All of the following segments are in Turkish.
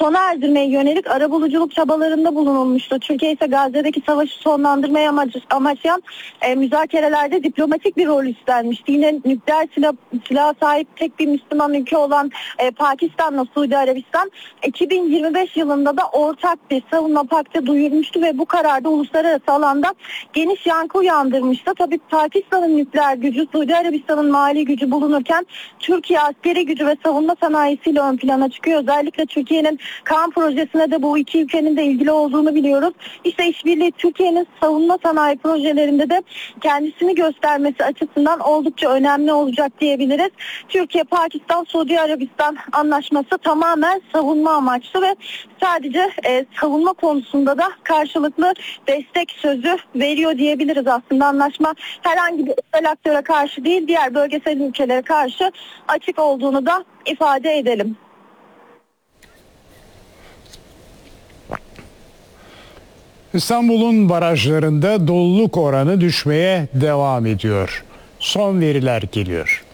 sona erdirmeye yönelik arabuluculuk çabalarında bulunulmuştu. Türkiye ise Gazze'deki savaşı sonlandırmayı amaçlayan müzakerelerde diplomatik bir rol üstlenmişti. Yine nükleer silah sahip tek bir Müslüman ülke olan Pakistan'la Suudi Arabistan 2025 yılında da ortak bir savunma paktı duyurmuştu ve bu kararda uluslararası alanda geniş yankı uyandırmıştı. Tabii Pakistan'ın nükleer gücü, Suudi Arabistan'ın mali gücü bulunurken Türkiye askeri gücü ve savunma sanayisiyle ön plana çıkıyor. Özellikle Türkiye'nin Kaan projesine de bu iki ülkenin de ilgili olduğunu biliyoruz. İşte işbirliği Türkiye'nin savunma sanayi projelerinde de kendisini göstermesi açısından oldukça önemli olacak diyebiliriz. Türkiye, Pakistan, Suudi Arabistan anlaşması tamamen savunma amaçlı ve sadece savunma konusunda da karşılıklı destek sözü veriyor diyebiliriz aslında. Anlaşma herhangi bir özel aktöre karşı değil, diğer bölgesel ülkelere karşı açık olduğunu da ifade edelim. İstanbul'un barajlarında doluluk oranı düşmeye devam ediyor. Son veriler geliyor.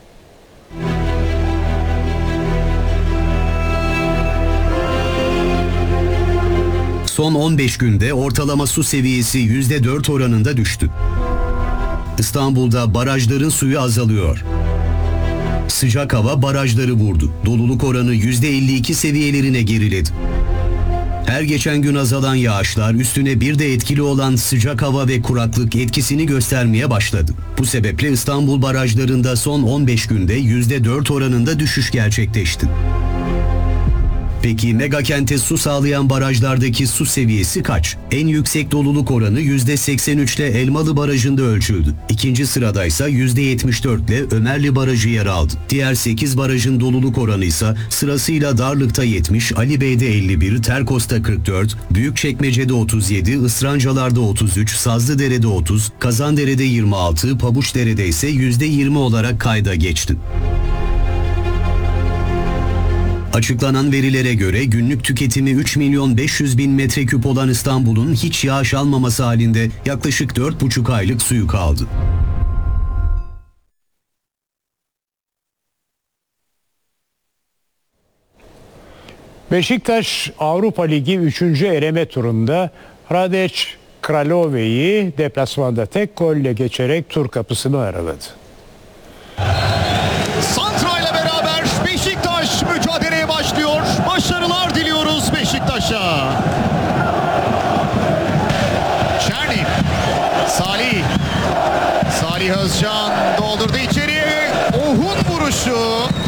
Son 15 günde ortalama su seviyesi %4 oranında düştü. İstanbul'da barajların suyu azalıyor. Sıcak hava barajları vurdu. Doluluk oranı %52 seviyelerine geriledi. Her geçen gün azalan yağışlar üstüne bir de etkili olan sıcak hava ve kuraklık etkisini göstermeye başladı. Bu sebeple İstanbul barajlarında son 15 günde %4 oranında düşüş gerçekleşti. Peki megakente su sağlayan barajlardaki su seviyesi kaç? En yüksek doluluk oranı %83 ile Elmalı Barajı'nda ölçüldü. İkinci sıradaysa %74 ile Ömerli Barajı yer aldı. Diğer 8 barajın doluluk oranı ise sırasıyla Darlık'ta 70, Alibey'de 51, Terkos'ta 44, Büyükçekmece'de 37, Israncalar'da 33, Sazlıdere'de 30, Kazandere'de 26, Pabuçdere'de ise %20 olarak kayda geçti. Açıklanan verilere göre günlük tüketimi 3.500.000 metreküp olan İstanbul'un hiç yağış almaması halinde yaklaşık 4,5 aylık suyu kaldı. Beşiktaş Avrupa Ligi 3. eleme turunda Hradec Kralove'yi deplasmanda tek golle geçerek tur kapısını araladı. Santra'yla beraber Beşiktaş mücadeleye başlıyor. Başarılar diliyoruz Beşiktaş'a. Çerni, Salih Özcan doldurdu içeriye. Ohun vuruşu.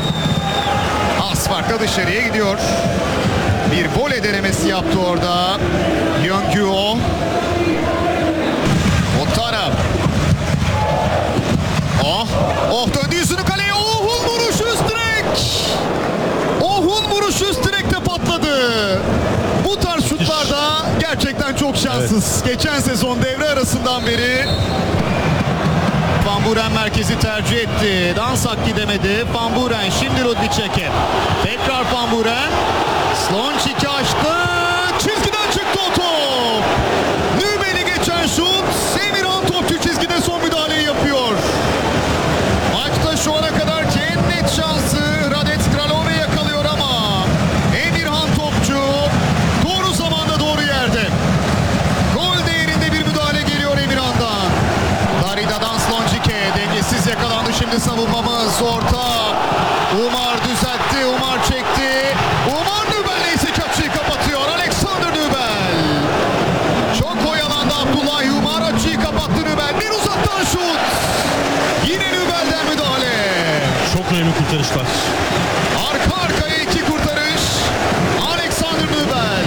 Az farkla dışarıya gidiyor. Bir voley denemesi yaptı orada. Yöngüo. Otara. Oh döndü yüzünü kaleye. Ohun vuruşu üst direk. Ohun vuruşu üst direkte patladı. Bu tarz şutlarda gerçekten çok şanssız. Evet. Geçen sezon devre arasından beri Van Buren merkezi tercih etti. Dansak gidemedi. Van Buren şimdi Rudnicek'e. Tekrar Van Buren. Slončic'i açtı. Çizgiden çıktı o top. Nübel'i geçen şut. Emirhan topçu çizgide son müdahaleyi yapıyor. Maçta şu ana kadarki en net şansı Hradec Kralove yakalıyor ama Emirhan topçu doğru zamanda doğru yerde. Gol değerinde bir müdahale geliyor Emirhan'dan. Darida'dan Slončic'e dengesiz yakalandı şimdi savunmamız. Orta. Umar düzeltti. Umar çekti. Umar Nübel'le ise açıyı kapatıyor. Alexander Nübel. Çok oyalandı Abdullah Umar. Açıyı kapattı Nübel. Bir uzaktan şut. Yine Nübel'den müdahale. Çok önemli kurtarışlar. Arka arkaya iki kurtarış. Alexander Nübel.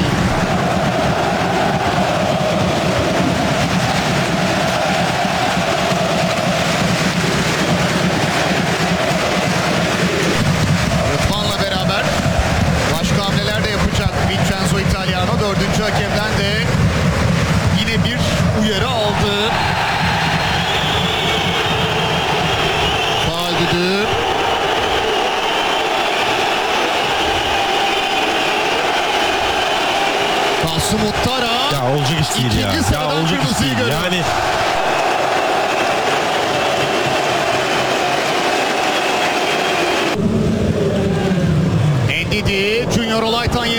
Rıdvan'la beraber başka hamleler de yapacak Vincenzo Italiano. Dördüncü hakemden de yine bir uyarı aldı. Faul düdüğü. Kasım Uttara. Ya olacak iş değil ya. İkinci sıradan Ya olacak iş kırmızıyı değil. görüyor. Yani Ndidi, Junior Olaytan